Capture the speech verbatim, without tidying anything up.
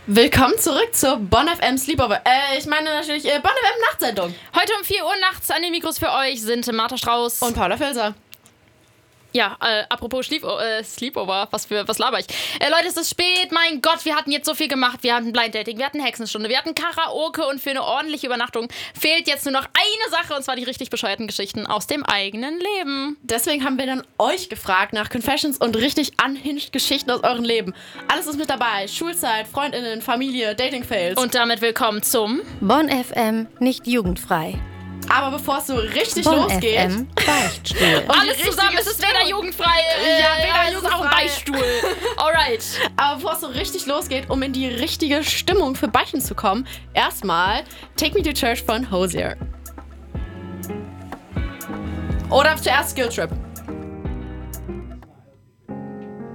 Willkommen zurück zur Bonn F M Sleepover. Äh, ich meine natürlich äh, Bonn F M Nachtsendung. Heute um vier Uhr nachts an den Mikros für euch sind Martha Strauß und Paula Filser. Ja, äh, apropos Schlief äh, Sleepover, was für, was laber ich? Äh, Leute, es ist spät, mein Gott, wir hatten jetzt so viel gemacht. Wir hatten Blind Dating, wir hatten Hexenstunde, wir hatten Karaoke und für eine ordentliche Übernachtung fehlt jetzt nur noch eine Sache, und zwar die richtig bescheuerten Geschichten aus dem eigenen Leben. Deswegen haben wir dann euch gefragt nach Confessions und richtig unhinged Geschichten aus eurem Leben. Alles ist mit dabei. Schulzeit, Freundinnen, Familie, Dating-Fails. Und damit willkommen zum Bonn F M, nicht jugendfrei. Aber bevor es so richtig Bonn losgeht... F M, Beichtstuhl. Alles zusammen, es ist weder jugendfrei, äh, Ja, weder es ist auch ein jugendfrei. Beistuhl. Alright. Aber bevor es so richtig losgeht, um in die richtige Stimmung für Beichten zu kommen, erstmal Take Me to Church von Hozier. Oder zuerst Skill Trip.